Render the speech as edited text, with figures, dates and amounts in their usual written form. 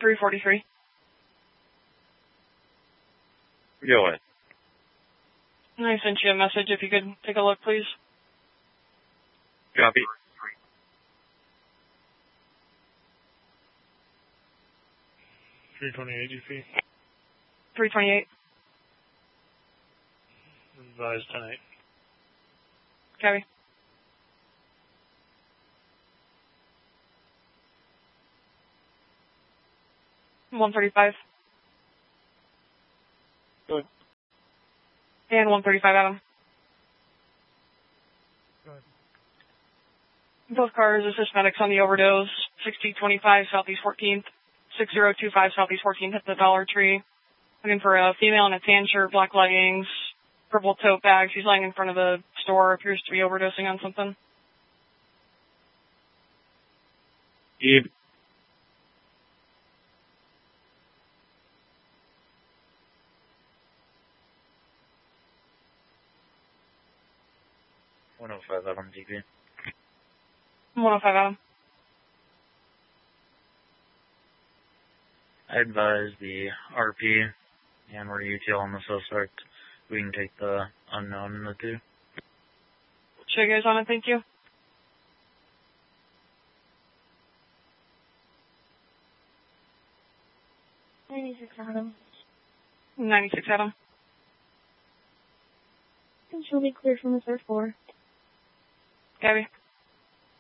343. Go ahead. I sent you a message. If you could take a look, please. Copy. $328 GP. 328. Advised 10-8. Copy. $135. Good. And $135, Adam. Good. Both cars assist medics on the overdose. 6025 Southeast 14th. 6025 Southeast 14th hit the Dollar Tree. Looking for a female in a tan shirt, black leggings, purple tote bag. She's lying in front of the store. Appears to be overdosing on something. Eve. $105 out on GP. 105, Adam. I advise the RP, and we're UTL on the suspect. We can take the unknown in the 2. Show you guys on it, thank you. $96, Adam. 96, Adam. And she'll be cleared from the third floor. Gabby.